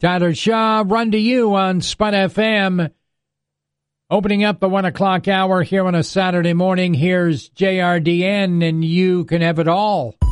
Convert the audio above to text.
Tyler Shaw, Run to You on Spud FM. Opening up the 1 o'clock hour here on a Saturday morning, here's JRDN, and you can have it all.